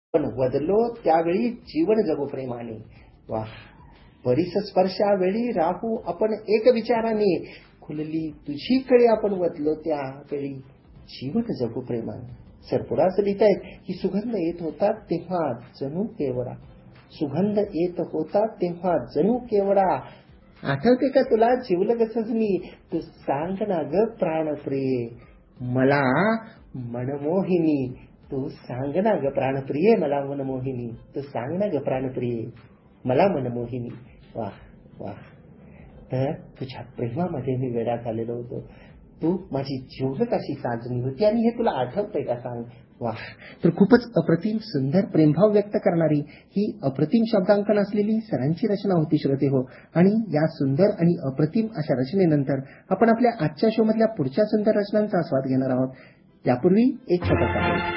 पण वदलो त्यावेळी जीवन जगू प्रेमाने. वाह! परिस स्पर्शावेळी राहू आपण एक विचाराने. खुलली तुझी कळी आपण वदलो त्यावेळी जीवन जगू प्रेमाने. सर पुढे असं लिहितायत की सुगंध येत होता तेव्हा जणू केवडा. सुगंध येत होता तेव्हा जणू केवडा. आठवते का तुला जीवलं कसंच मी. तू सांग ना ग प्राणप्रिये मला मनमोहिनी. तू सांग ना ग प्राणप्रिये मला मनमोहिनी. तू सांग ना ग प्राणप्रिये मला मनमोहिनी. वाह वाह. तर तुझ्या प्रेमामध्ये मी वेडा झालेलो होतो. तू माझी जीवलग अशी साजणी होती आणि हे तुला आठवतंय का सांग. वाह. तर खूपच अप्रतिम सुंदर प्रेमभाव व्यक्त करणारी ही अप्रतिम शब्दांकन असलेली सरांची रचना होती श्रोते हो. आणि या सुंदर आणि अप्रतिम अशा रचनेनंतर आपण आपल्या आजच्या शो मधल्या पुढच्या सुंदर रचनांचा आस्वाद घेणार आहोत. त्यापूर्वी एक छोटासा ब्रेक.